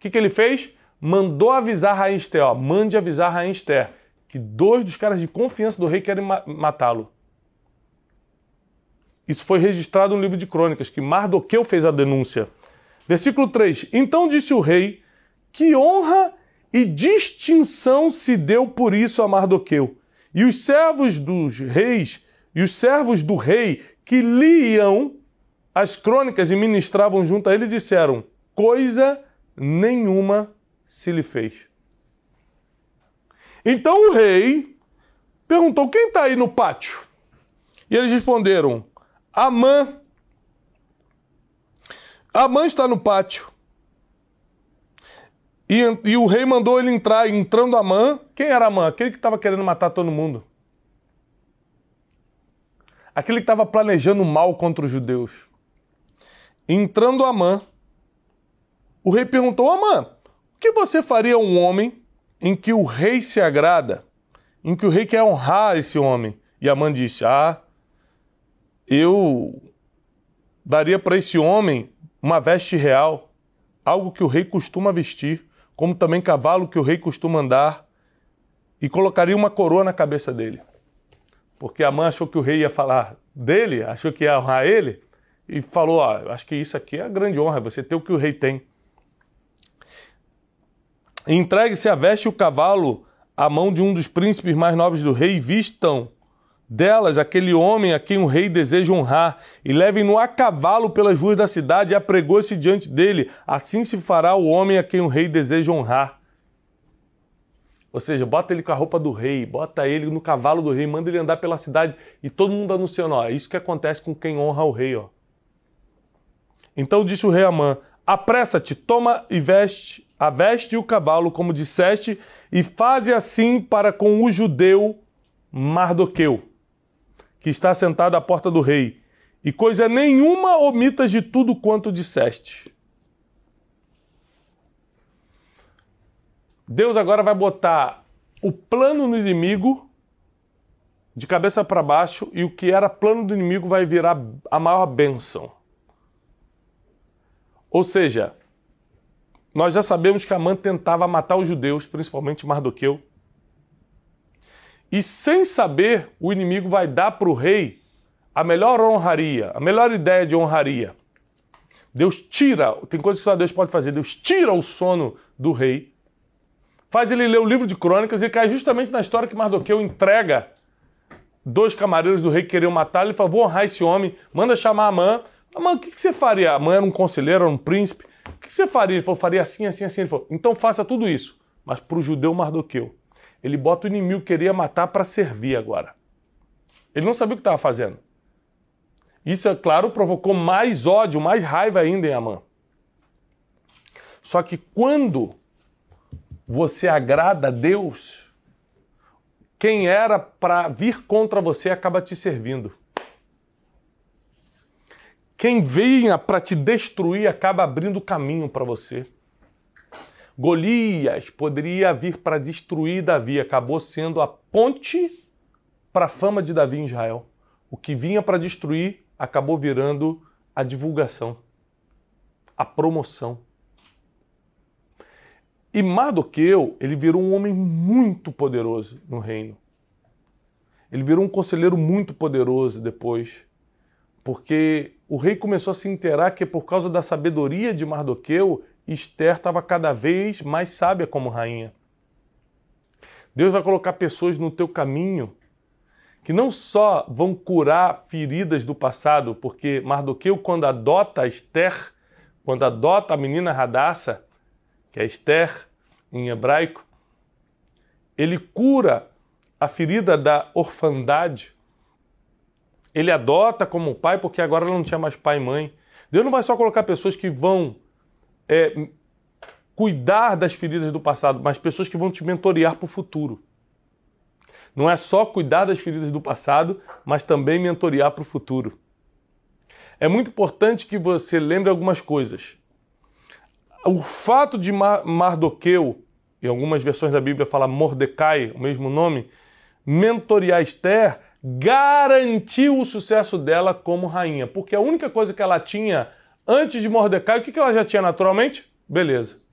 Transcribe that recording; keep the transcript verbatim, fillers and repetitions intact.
que, que ele fez? Mandou avisar a rainha Ester, ó, mande avisar a rainha Ester, que dois dos caras de confiança do rei querem ma matá-lo. Isso foi registrado no livro de Crônicas, que Mardoqueu fez a denúncia. Versículo três. Então disse o rei, que honra e distinção se deu por isso a Mardoqueu. E os servos dos reis, e os servos do rei que liam as crônicas e ministravam junto a ele, disseram, coisa nenhuma se lhe fez. Então o rei perguntou, quem está aí no pátio? E eles responderam, Amã. Amã está no pátio. E, e o rei mandou ele entrar. Entrando Amã, quem era Amã? Aquele que estava querendo matar todo mundo. Aquele que estava planejando mal contra os judeus. Entrando Amã, o rei perguntou, Amã, o que você faria a um homem em que o rei se agrada? Em que o rei quer honrar esse homem? E Amã disse, ah, eu daria para esse homem uma veste real, algo que o rei costuma vestir, como também cavalo que o rei costuma andar, e colocaria uma coroa na cabeça dele. Porque Amã achou que o rei ia falar dele, achou que ia honrar ele, e falou, ó, acho que isso aqui é a grande honra, você ter o que o rei tem. Entregue-se a veste e o cavalo à mão de um dos príncipes mais nobres do rei, e vistam delas aquele homem a quem o rei deseja honrar, e levem-no a cavalo pelas ruas da cidade e apregou-se diante dele. Assim se fará o homem a quem o rei deseja honrar. Ou seja, bota ele com a roupa do rei, bota ele no cavalo do rei, manda ele andar pela cidade e todo mundo anunciando, ó, é isso que acontece com quem honra o rei, ó. Então disse o rei Amã, apressa-te, toma e veste, a veste e o cavalo, como disseste, e faze assim para com o judeu Mardoqueu, que está sentado à porta do rei, e coisa nenhuma omitas de tudo quanto disseste. Deus agora vai botar o plano no inimigo de cabeça para baixo, e o que era plano do inimigo vai virar a maior bênção. Ou seja, nós já sabemos que Amã tentava matar os judeus, principalmente Mardoqueu. E sem saber, o inimigo vai dar para o rei a melhor honraria, a melhor ideia de honraria. Deus tira, tem coisas que só Deus pode fazer, Deus tira o sono do rei, faz ele ler o livro de Crônicas e cai justamente na história que Mardoqueu entrega dois camareiros do rei que queriam matar. Ele falou, vou honrar esse homem, manda chamar Amã. Amã, o que, que você faria? Amã era um conselheiro, era um príncipe. O que, que você faria? Ele falou, faria assim, assim, assim. Ele falou, então faça tudo isso, mas para o judeu Mardoqueu. Ele bota o inimigo que queria matar para servir agora. Ele não sabia o que estava fazendo. Isso, é claro, provocou mais ódio, mais raiva ainda em Amã. Só que quando você agrada a Deus, quem era para vir contra você acaba te servindo. Quem vinha para te destruir acaba abrindo caminho para você. Golias poderia vir para destruir Davi, acabou sendo a ponte para a fama de Davi em Israel. O que vinha para destruir acabou virando a divulgação, a promoção. E Mardoqueu, ele virou um homem muito poderoso no reino. Ele virou um conselheiro muito poderoso depois, porque o rei começou a se inteirar que por causa da sabedoria de Mardoqueu, Ester estava cada vez mais sábia como rainha. Deus vai colocar pessoas no teu caminho que não só vão curar feridas do passado, porque Mardoqueu, quando adota Ester, quando adota a menina Hadassa, que é Ester em hebraico, ele cura a ferida da orfandade. Ele adota como pai, porque agora ela não tinha mais pai e mãe. Deus não vai só colocar pessoas que vão É, cuidar das feridas do passado, mas pessoas que vão te mentorear para o futuro. Não é só cuidar das feridas do passado, mas também mentorear para o futuro. É muito importante que você lembre algumas coisas. O fato de Mar Mardoqueu, em algumas versões da Bíblia fala Mordecai, o mesmo nome, mentorear Ester, garantiu o sucesso dela como rainha, porque a única coisa que ela tinha antes de Mordecai, o que ela já tinha naturalmente? Beleza.